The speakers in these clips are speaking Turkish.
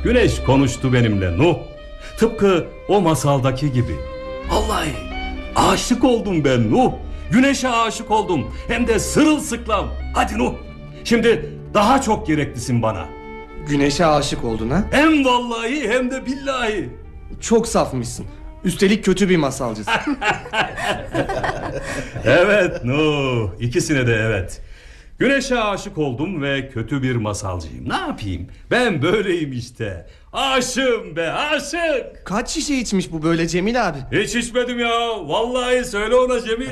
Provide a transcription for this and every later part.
Güneş konuştu benimle Nuh. Tıpkı o masaldaki gibi. Vallahi aşık oldum ben Nuh. Güneşe aşık oldum. Hem de sırılsıklam. Hadi Nuh. Şimdi daha çok gereklisin bana. Güneşe aşık oldun ha? Hem vallahi hem de billahi. Çok safmışsın. Üstelik kötü bir masalcısın. Evet Nuh. İkisine de evet. Güneşe aşık oldum ve kötü bir masalcıyım. Ne yapayım? Ben böyleyim işte. Aşığım be, aşık. Kaç şişe içmiş bu böyle Cemil abi? Hiç içmedim ya. Vallahi söyle ona Cemil.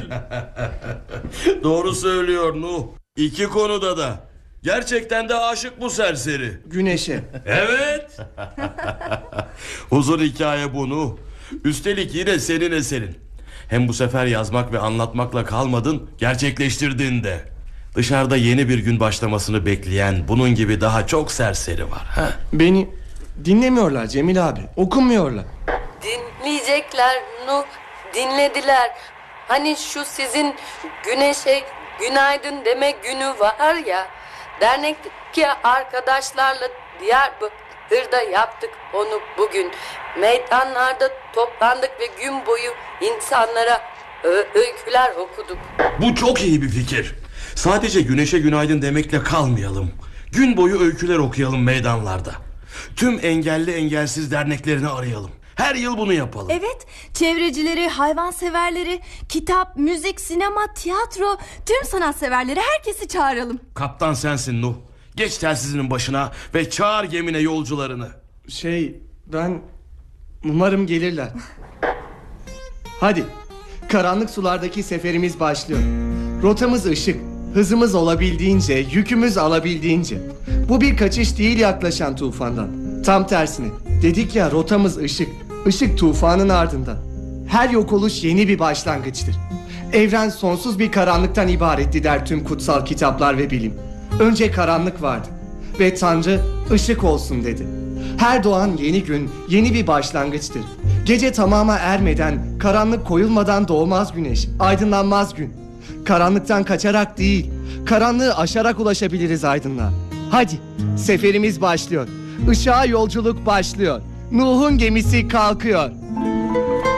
Doğru söylüyor Nuh. İki konuda da. Gerçekten de aşık bu serseri. Güneşe. Evet. Uzun hikaye bu Nuh. Üstelik yine senin eserin. Hem bu sefer yazmak ve anlatmakla kalmadın, gerçekleştirdin de. Dışarıda yeni bir gün başlamasını bekleyen bunun gibi daha çok serseri var. Ha? Beni dinlemiyorlar Cemil abi. Okunmuyorlar. Dinleyecekler Nuh, dinlediler. Hani şu sizin güneşe günaydın deme günü var ya. Dernekteki arkadaşlarla Diyarbakır'da yaptık onu bugün. Meydanlarda toplandık ve gün boyu insanlara öyküler okuduk. Bu çok iyi bir fikir. Sadece güneşe günaydın demekle kalmayalım. Gün boyu öyküler okuyalım meydanlarda. Tüm engelli engelsiz derneklerini arayalım. Her yıl bunu yapalım. Evet, çevrecileri, hayvanseverleri, kitap, müzik, sinema, tiyatro, tüm sanatseverleri, herkesi çağıralım. Kaptan sensin Nuh. Geç telsizinin başına ve çağır gemine yolcularını. Ben umarım gelirler. Hadi, karanlık sulardaki seferimiz başlıyor. Rotamız ışık, hızımız olabildiğince, yükümüz alabildiğince. Bu bir kaçış değil yaklaşan tufandan. Tam tersine, dedik ya rotamız ışık, ışık tufanın ardından. Her yok oluş yeni bir başlangıçtır. Evren sonsuz bir karanlıktan ibaretti der tüm kutsal kitaplar ve bilim. Önce karanlık vardı ve Tanrı ışık olsun dedi. Her doğan yeni gün yeni bir başlangıçtır. Gece tamama ermeden, karanlık koyulmadan doğmaz güneş, aydınlanmaz gün. Karanlıktan kaçarak değil, karanlığı aşarak ulaşabiliriz aydınlığa. Hadi, seferimiz başlıyor. Işığa yolculuk başlıyor. Nuh'un gemisi kalkıyor.